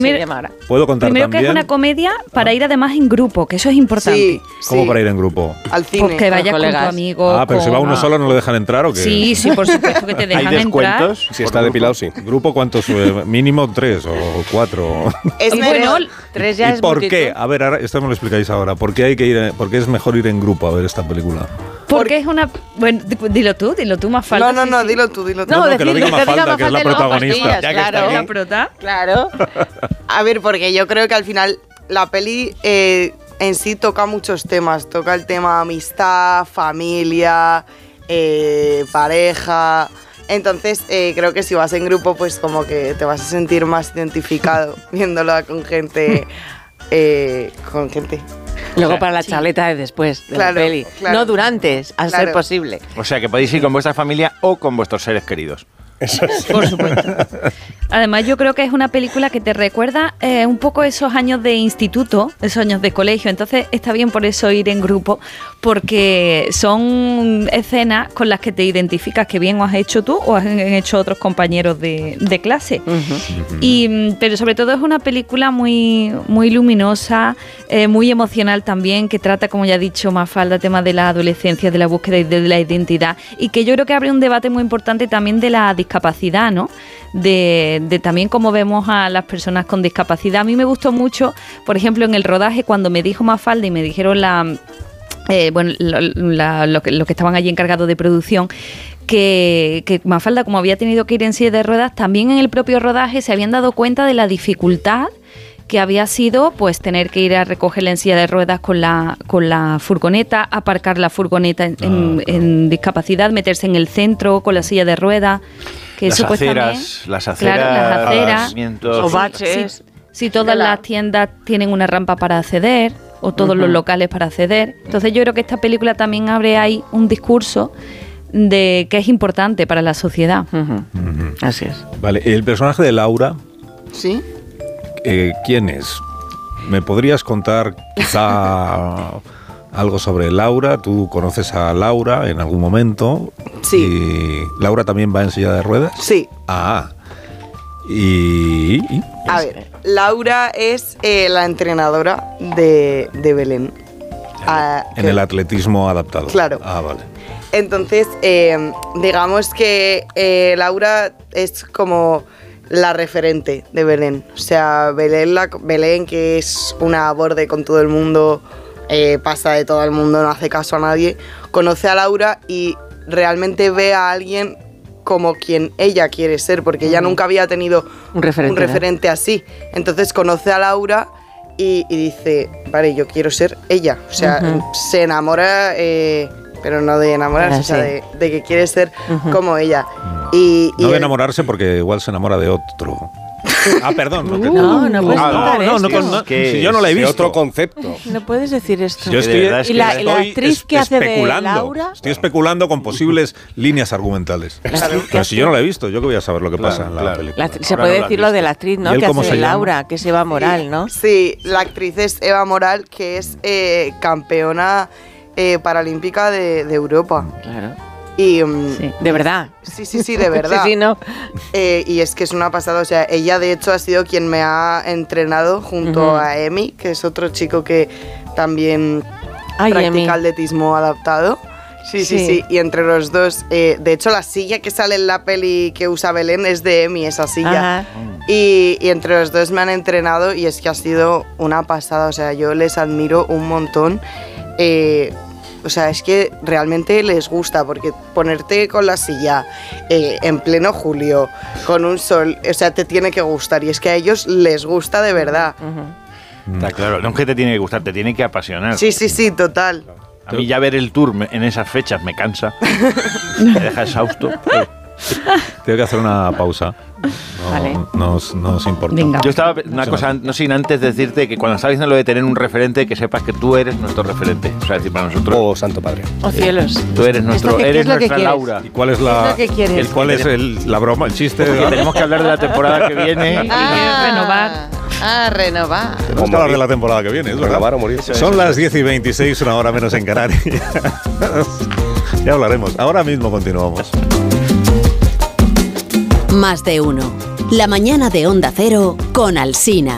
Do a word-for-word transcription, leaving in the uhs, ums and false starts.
se llama ahora. Puedo contar Primero también. que es una comedia para ir además en grupo, que eso es importante. Sí, ¿Cómo sí. para ir en grupo? Al cine. Pues que vayas con tu colegas. amigo. Ah, pero con- si va uno solo no lo dejan entrar o qué. Sí, sí, por supuesto que te ¿Hay dejan entrar. descuentos? Si está depilado, sí. ¿Grupo cuántos? Eh, mínimo tres o cuatro. Es Y mejor. bueno, Tres ya ¿Y es por multitud. qué? A ver, ahora, esto me lo explicáis ahora. ¿Por qué hay que ir? en- ¿Por qué es mejor ir en grupo a ver esta película? porque es una... Bueno, dilo tú, dilo tú, más falta. No, no, sí, no, sí. dilo tú, dilo tú. No, no, que decir, lo diga Mafalda, que es la y luego protagonista. pastillas, Ya que está claro. aquí. La prota. Claro. A ver, porque yo creo que al final la peli eh, en sí toca muchos temas. Toca el tema amistad, familia, eh, pareja. Entonces, eh, creo que si vas en grupo, pues como que te vas a sentir más identificado viéndola con gente. eh, con gente. Luego para la charleta de después de Claro, la peli. claro. No durante, a Claro. ser posible. O sea, que podéis ir con vuestra familia o con vuestros seres queridos. Eso sí. Por supuesto. Además, yo creo que es una película que te recuerda eh, un poco esos años de instituto, esos años de colegio. Entonces, está bien por eso ir en grupo, porque son escenas con las que te identificas que bien o has hecho tú o han hecho otros compañeros de, de clase. Y, mm, pero sobre todo es una película muy, muy luminosa, eh, muy emocional también, que trata, como ya ha dicho Mafalda, temas de la adolescencia, de la búsqueda y de la identidad, y que yo creo que abre un debate muy importante también de la discapacidad, ¿no? De, de también cómo vemos a las personas con discapacidad. A mí me gustó mucho, por ejemplo, en el rodaje, cuando me dijo Mafalda y me dijeron la... Eh, bueno, lo, la, lo, que, lo que estaban allí encargados de producción, que, que Mafalda, como había tenido que ir en silla de ruedas, también en el propio rodaje se habían dado cuenta de la dificultad que había sido pues tener que ir a recogerla en silla de ruedas con la, con la furgoneta, aparcar la furgoneta en, en, Ah, claro. en discapacidad, meterse en el centro con la silla de ruedas. Que Las supuestamente- aceras, las aceras, Claro, las aceras. pavimientos. O baches. Sí, sí, todas Tela. las tiendas tienen una rampa para acceder, o todos los locales para acceder. Entonces yo creo que esta película también abre ahí un discurso de que es importante para la sociedad. Ujú. Así es. Vale, el personaje de Laura, ¿Sí? eh, ¿quién es? ¿Me podrías contar quizá algo sobre Laura? ¿Tú conoces a Laura en algún momento? Sí. ¿Y Laura también va en silla de ruedas? Sí. Ah. Y... y- A ver, Laura es eh, la entrenadora de, de Belén. Ah, en que- el atletismo adaptado. Claro. Ah, vale. Entonces, eh, digamos que eh, Laura es como la referente de Belén. O sea, Belén, la, Belén que es una borde con todo el mundo, eh, pasa de todo el mundo, no hace caso a nadie, conoce a Laura y realmente ve a alguien como quien ella quiere ser, porque ella nunca había tenido Un referente, un referente así. Entonces conoce a Laura y, y dice, vale, yo quiero ser ella. O sea, Ujú. se enamora, eh, pero no de enamorarse, Ah, o sea, sí. de, de que quiere ser Ujú. como ella. Y, y No de él- enamorarse porque igual se enamora de otro. Ah, perdón. No, que- No, no puedes Ah, contar no, no, esto. no, no, ¿Qué si yo no la he Es visto. otro concepto. No puedes decir esto. Yo Sí, de estoy, verdad es ¿Y la- y la estoy actriz es- que hace de especulando. Laura? Estoy especulando con posibles líneas argumentales. Claro. Pero si yo no la he visto, yo que voy a saber lo que Claro, pasa en la claro. película. La- se Ahora puede no la has decir lo de visto. la actriz, ¿Y ¿no? él Que cómo hace se de llama? Laura, que es Eva Moral, ¿no? Sí, la actriz es Eva Moral, que es eh, campeona eh, paralímpica de, de Europa. Claro. Y, mm, Sí. De verdad. sí, sí, sí, de verdad. Sí, sí, no. Eh, y es que es una pasada, o sea, ella de hecho ha sido quien me ha entrenado junto Ujú. a Emi, que es otro chico que también Ay, practica Emi. atletismo adaptado. Sí, sí, Sí. sí, y entre los dos, eh, de hecho la silla que sale en la peli que usa Belén es de Emi, esa silla. Ajá. Y, y entre los dos me han entrenado y es que ha sido una pasada, o sea, yo les admiro un montón. Eh, o sea, es que realmente les gusta, porque ponerte con la silla eh, en pleno julio, con un sol, o sea, te tiene que gustar. Y es que a ellos les gusta de verdad. Ujú. Está claro, no es que te tiene que gustar, te tiene que apasionar. Sí, sí, sí, total. A mí ya ver el tour me- en esas fechas me cansa, me deja exhausto. Tengo que hacer una pausa. No, Vale. no os- no os importa. Venga. Yo estaba, una cosa, no sin antes decirte que cuando estabas diciendo lo de tener un referente, que sepas que tú eres nuestro referente. O sea, decir, para nosotros, Oh, Santo Padre. Oh, cielos. tú eres nuestro, ¿Esto qué- qué eres es lo que nuestra quieres? Laura. ¿Y cuál es ¿Qué la, es lo que quieres? el- cuál es el- la broma, el chiste? Que tenemos que hablar de la temporada que viene. Ah, renovar. Ah, renovar. Tenemos que hablar de la temporada que viene, es verdad. Renovar o morir. Son las diez y veintiséis, una hora menos en Canarias. Ya hablaremos. Ahora mismo continuamos. Más de uno. La mañana de Onda Cero con Alsina.